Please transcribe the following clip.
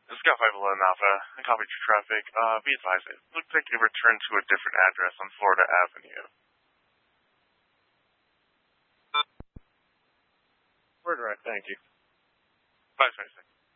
This is Scott 511 Alpha. I copied your traffic. Be advised, it looks like you returned to a different address on Florida Avenue. Word right, thank you. 526.